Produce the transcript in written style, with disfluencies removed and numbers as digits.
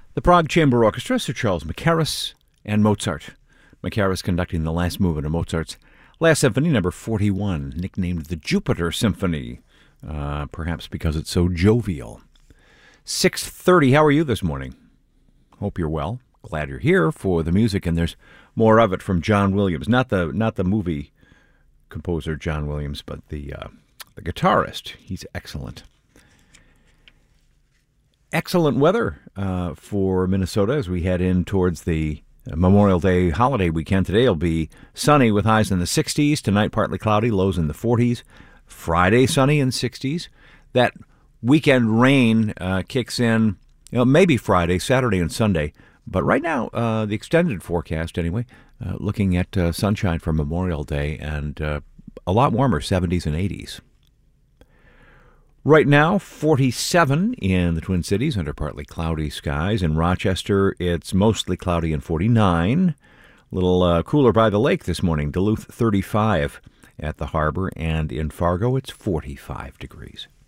The Prague Chamber Orchestra, Sir Charles Mackerras, and Mozart. Mackerras conducting the last movement of Mozart's Last Symphony, number 41, nicknamed the Jupiter Symphony, perhaps because it's so jovial. 6:30, how are you this morning? Hope you're well. Glad you're here for the music, and there's more of it from John Williams. Not the movie composer John Williams, but the guitarist. He's excellent. Excellent weather for Minnesota as we head in towards the Memorial Day holiday weekend. Today will be sunny with highs in the 60s. Tonight, partly cloudy, lows in the 40s. Friday, sunny in 60s. That weekend rain kicks in, maybe Friday, Saturday, and Sunday. But right now, the extended forecast anyway, looking at sunshine for Memorial Day and a lot warmer, 70s and 80s. Right now, 47 in the Twin Cities under partly cloudy skies. In Rochester, it's mostly cloudy and 49. A little cooler by the lake this morning. Duluth, 35 at the harbor. And in Fargo, it's 45 degrees.